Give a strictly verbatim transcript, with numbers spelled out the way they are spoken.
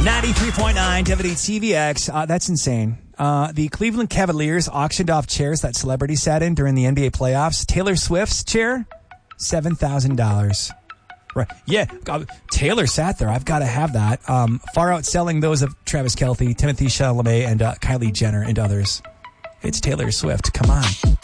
ninety-three point nine W T V X. Uh, that's insane. Uh, the Cleveland Cavaliers auctioned off chairs that celebrities sat in during the N B A playoffs. Taylor Swift's chair, seven thousand dollars. Right. Yeah, uh, Taylor sat there. I've got to have that. Um, far outselling those of Travis Kelce, Timothy Chalamet, and uh, Kylie Jenner, and others. It's Taylor Swift. Come on.